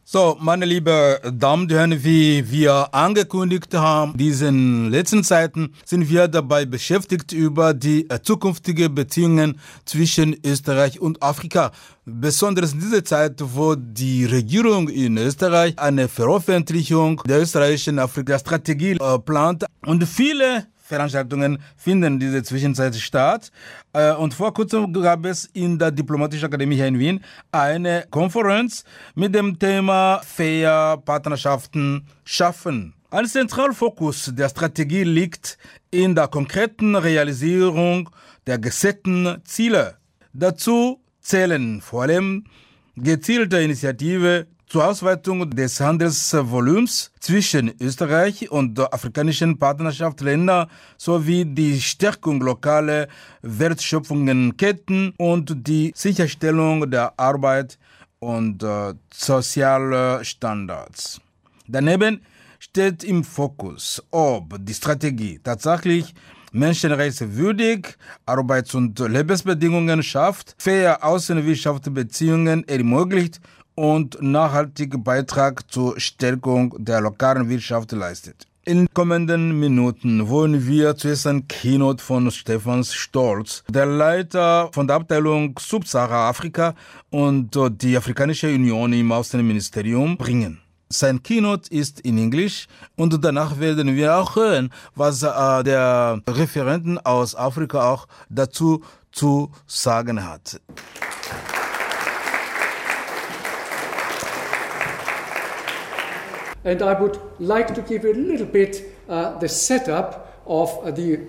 So, meine lieben Damen und Herren, wie wir angekündigt haben, diesen letzten Zeiten sind wir dabei beschäftigt, über die zukünftigen Beziehungen zwischen Österreich und Afrika. Besonders in dieser Zeit, wo die Regierung in Österreich eine Veröffentlichung der österreichischen Afrika-Strategie plant und viele Veranstaltungen finden in dieser Zwischenzeit statt. Und vor kurzem gab es in der Diplomatischen Akademie hier in Wien eine Konferenz mit dem Thema Fair Partnerschaften schaffen. Ein Zentralfokus der Strategie liegt in der konkreten Realisierung der gesetzten Ziele. Dazu zählen vor allem gezielte Initiativen zur Ausweitung des Handelsvolumens zwischen Österreich und afrikanischen Partnerschaftsländern sowie die Stärkung lokaler Wertschöpfungsketten und die Sicherstellung der Arbeit und sozialer Standards. Daneben steht im Fokus, ob die Strategie tatsächlich menschenrechtswürdig Arbeits- und Lebensbedingungen schafft, faire Außenwirtschaftsbeziehungen ermöglicht und nachhaltigen Beitrag zur Stärkung der lokalen Wirtschaft leistet. In den kommenden Minuten wollen wir zuerst ein Keynote von Stefan Stolz, der Leiter von der Abteilung Subsahara-Afrika und die Afrikanische Union im Außenministerium, bringen. Sein Keynote ist in Englisch und danach werden wir auch hören, was der Referenten aus Afrika auch dazu zu sagen hat. And I would like to give you a little bit the setup of the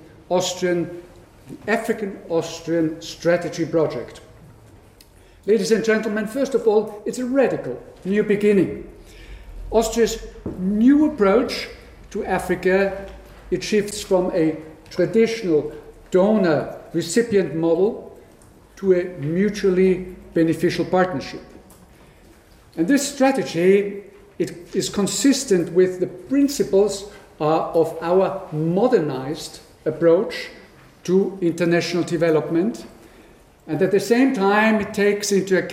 African-Austrian strategy project. Ladies and gentlemen, first of all, it's a radical new beginning. Austria's new approach to Africa, it shifts from a traditional donor-recipient model to a mutually beneficial partnership. And this strategy, it is consistent with the principles of our modernized approach to international development, and at the same time it takes into account